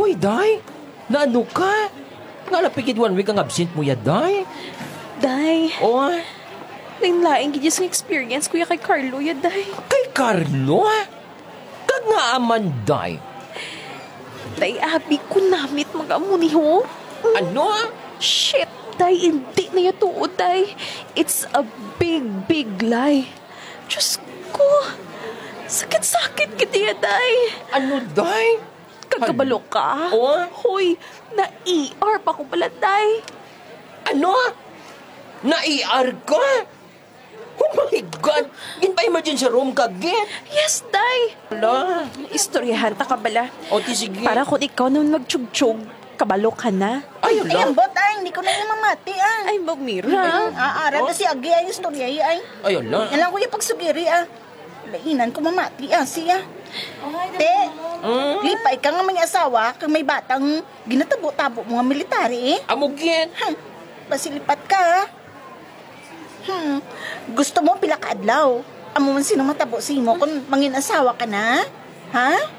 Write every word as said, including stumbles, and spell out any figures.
Uy, day. Naano ka? Nga lapigid one week ang absent mo ya, day. Day, O, lain-laing gid yung experience kuya kay Carlo ya, day. kay Carlo, ha? Kag nga aman, day. Day, abi ko namit mag-amuni ho. Ano, ha? Shit, day, hindi na yung tuod, day. It's a big, big lie. Diyos ko, sakit-sakit kita ya, day. Ano, day? Kagkabalo ka? O, Hoy, na-E R pa ko pala, day. ano? Na-E R ka? Oh my God! Gin pa emergency room ka, gin? Yes, day. Ala. Istoryahan ta ka bala. O, ti sige. Para kung ikaw nung nagtsyug-tsyug, kabalo ka na. Ay, Ay, ala. ambot ay, hindi ko na yung mamati ah. Ay, Mira. Aaral na si Agi ay istorya ay ay. Ay, ala. Yan lang ko yung pagsugiri ah. Lainan ko mamati ah siya. Te, lipay ka nga may asawa kang may batang ginatabo-tabo mga military eh. Amo, gin. Hmm, basilipat ka ah. Hmm, gusto mo pila ka adlaw? Amo man sino matabo si mo kung mangin asawa ka na? Ha?